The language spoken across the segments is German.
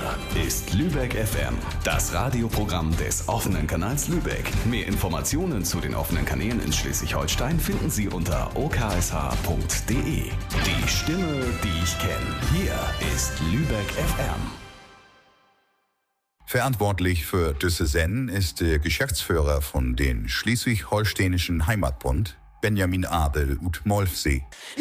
ist Lübeck FM, das Radioprogramm des offenen Kanals Lübeck. Mehr Informationen zu den offenen Kanälen in Schleswig-Holstein finden Sie unter oksh.de. Die Stimme, die ich kenne. Hier ist Lübeck FM. Verantwortlich für diese Sendung ist der Geschäftsführer von den Schleswig-Holsteinischen Heimatbund, Benjamin Adel ut Molfsee.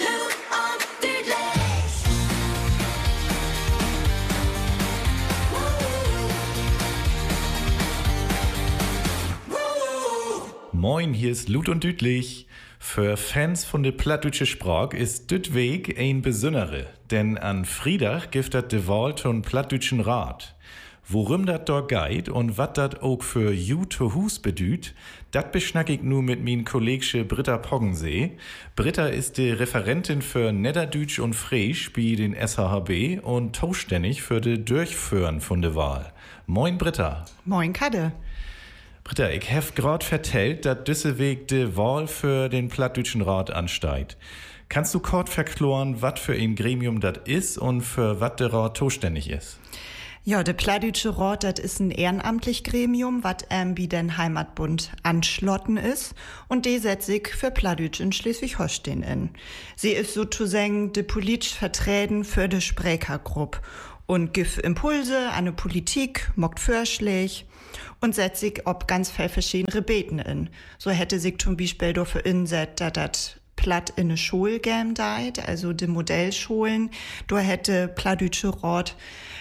Moin, hier ist Lut und Dütlich. Für Fans von der plattdeutsche Sprache ist dit Weg ein besondere, denn an Friedach giftet de Wahl zum plattdeutschen Rat. Worum dat dort geht und wat dat auch für you to Hus bedüht, dat beschnack ich nu mit min Kollegsche Britta Poggensee. Britta ist die Referentin für Niederdütsch und Friesch bei den SHHB und zuständig für de Durchführen von de Wahl. Moin Britta. Moin Kadde. Britta, ich hef grad vertellt, dat diese Weg de Wahl für den plattdeutschen Rat ansteigt. Kannst du kurz verkloren, wat für ein Gremium dat is und für wat der Rat zuständig ist? Ja, der plattdeutsche Rat, das ist ein ehrenamtlich Gremium, wat wie den Heimatbund anschlotten ist und die setzt sich für Plattdeutsch in Schleswig-Holstein in. Sie ist sozusagen de politisch Vertreten für de Sprechergruppe und gibt Impulse an die Politik, mockt Vorschläge und setzt sich ob ganz viel verschiedene Beten in. So hätte sich zum Beispiel dafür inset, dass das Platt in eine Schule gäm deit, also die Modellschulen, da hätte Plattdeutsche Rat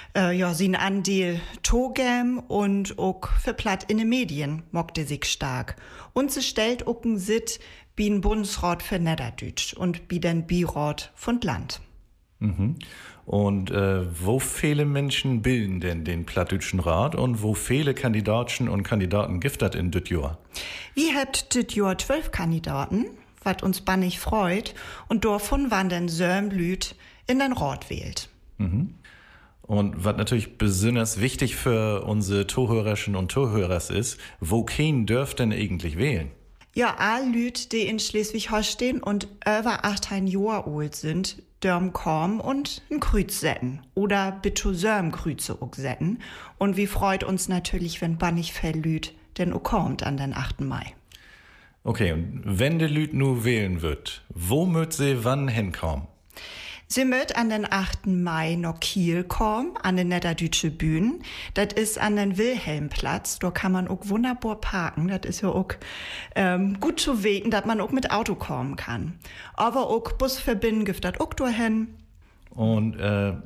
sin Andel Togem und auch für Platt in den Medien mockte sich stark. Und sie stellt auch ein Sit wie ein Bundesrat für Niederdütsch und wie den Birat von Land. Mhm. Und wo viele Menschen bilden denn den plattdeutschen Rat und wo viele Kandidatchen und Kandidaten gibt das in dit Jahr? Wir habt dit Jahr 12 Kandidaten, was uns bannig freut, und davon waren dann 7 Lüt in den Rat wählt. Mhm. Und was natürlich besonders wichtig für unsere Zuhörerinnen und Zuhörer ist, wo kein dürft denn eigentlich wählen? Ja, all Lüt, die in Schleswig-Holstein und über 18 Jahre alt sind, dürfen kommen und ein Kreuz setzen. Oder bitte Söm Kreuze auch setzen. Und wie freut uns natürlich, wenn bannig viel Lüt denn auch kommt an den 8. Mai. Okay, und wenn der Lüt nu wählen wird, wo möt sie wann hinkommen? Sie möt an den 8. Mai nach Kiel kommen, an den Niederdütsche Bühnen. Das ist an den Wilhelmplatz. Da kann man auch wunderbar parken. Das ist ja auch gut zu weten, dass man auch mit Auto kommen kann. Aber auch Bus verbinden gibt das auch dahin. Und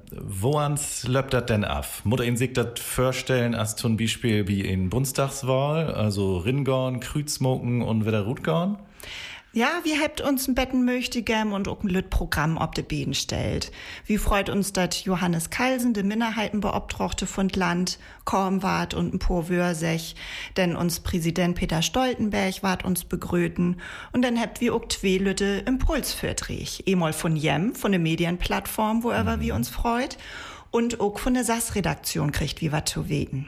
woans löppt das denn ab? Muss ihn sich das vorstellen als zum Beispiel wie in Bundestagswahl, also Ringorn, Krüzmoken und wieder Rutgorn? Ja, wir habt uns ein Betten möchte gern und auch ein Lüt-Programm auf die Beine stellt. Wie freut uns, dass Johannes Kalsen, der Minderheitenbeobtrachte von Land, kommen ward und ein paar Wörsech, denn uns Präsident Peter Stoltenberg ward uns begröten und dann habt wir auch 2 Lütte Impulsverträge. Einmal von Jem, von der Medienplattform, wo wir uns freut, und auch von der SAS-Redaktion kriegt wie wat zu weten.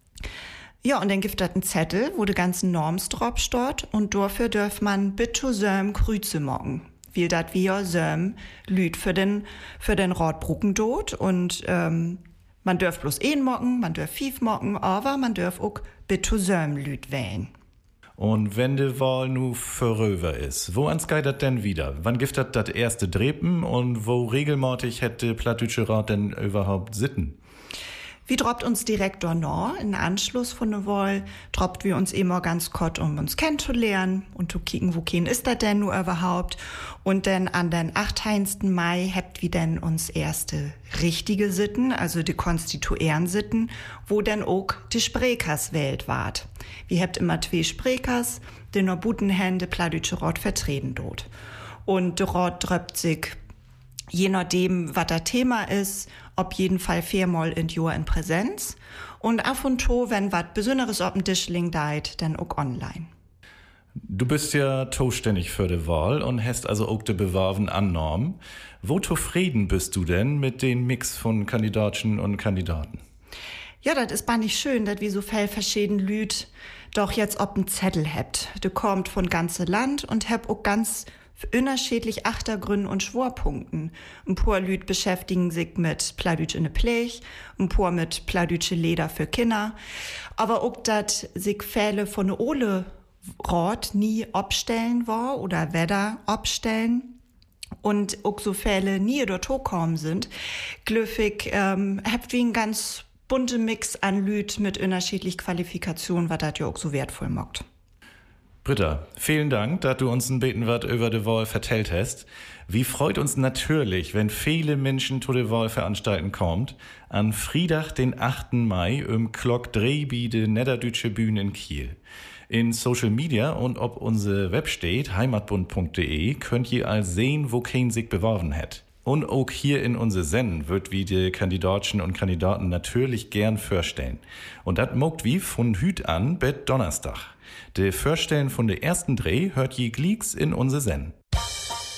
Ja, und dann gibt es einen Zettel, wo die ganzen Norms drauf steht und dafür dürft man bitte Söm Kreuze mocken. Weil dat wir Söm Lüt für den Ratbrucken dort und man dürft bloß 1 mocken, man dürft 5 mocken, aber man dürft auch bitte Söm Lüt wählen. Und wenn die Wahl nu vorüber ist, wo ans geht das denn wieder? Wann gibt das erste Drepen und wo regelmäßig hätte Plattdeutsche Rat denn überhaupt sitten? Wie droppt uns Direktor Nor in Anschluss von der Wahl, droppt wir uns immer ganz kurz, um uns kennenzulernen und zu kicken, wo kein ist das denn nur überhaupt. Und dann an den 18. Mai habt wir dann uns erste richtige Sitten, also die konstituären Sitten, wo dann auch die Sprechers wählt ward. Wir habt immer 2 Sprechers, die nur Butenhände Plattdeutsche Rat vertreten dort. Und der Rat dröppt sich je nachdem, was das Thema ist, ob jeden Fall 4-mal in Jahr in Präsenz und ab und zu, wenn was Besonderes auf dem Tisch liegt, dann auch online. Du bist ja zuständig für die Wahl und hast also auch die Bewerben angenommen. Wo zufrieden bist du denn mit dem Mix von Kandidaten und Kandidaten? Ja, das ist nicht schön, dass wir so viel verschiedene Lüt doch jetzt ob ein Zettel habt. Du kommt von ganze Land und hab auch ganz unterschiedlich Achtergründen und Schworpunkten. Ein paar Lüd beschäftigen sich mit Pladütsch in der Pflege, ein paar mit Pladütsche Leder für Kinder. Aber auch, dass sich Fälle von der Ole Rot nie abstellen war oder Wetter abstellen. Und auch so Fälle nie dort hochkommen sind, glücklich, habt wie ein ganz bunte Mix an Lüd mit unterschiedlich Qualifikationen, was das ja auch so wertvoll macht. Britta, vielen Dank, dass du uns ein bisschen was über die Wahl vertellt hast. Wie freut uns natürlich, wenn viele Menschen zu der Wahlveranstaltung kommt, an Freitag, den 8. Mai, im Klock 3 bei der Niederdeutsche Bühne in Kiel. In Social Media und ob unsere Web steht, heimatbund.de, könnt ihr all sehen, wo kein sich beworben hat. Und auch hier in unser Senden wird wie die Kandidatchen und Kandidaten natürlich gern vorstellen. Und das mogt wie von Hüt an bis Donnerstag. Der Vorstellen von der ersten Dreh hört je Gleeks in unser Senden.